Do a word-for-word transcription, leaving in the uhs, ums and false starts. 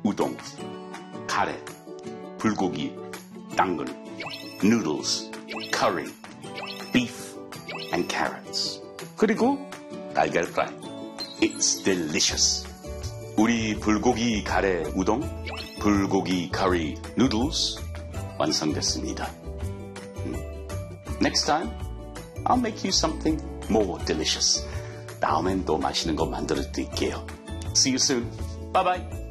우동, 카레, 불고기, 당근, noodles, curry, beef and carrots. 그리고 달걀 프라이. It's delicious. 우리 불고기 카레 우동, 불고기 커리 누들스 완성됐습니다. Next time, I'll make you something more delicious. 다음엔 또 맛있는 거 만들어 드릴게요. See you soon. Bye bye.